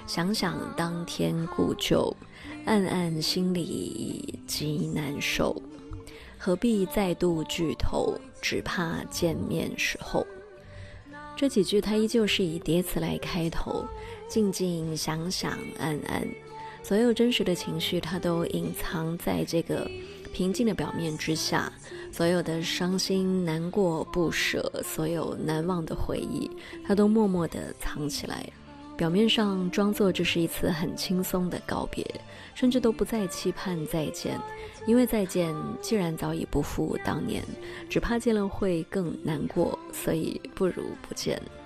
想想当天故旧，暗暗心里极难受。何必再度聚头，只怕见面时候。这几句它依旧是以叠词来开头，静静想想暗暗，所有真实的情绪它都隐藏在这个平静的表面之下，所有的伤心难过不舍，所有难忘的回忆它都默默地藏起来，表面上装作这是一次很轻松的告别，甚至都不再期盼再见，因为再见既然早已不复当年，只怕见了会更难过，所以不如不见。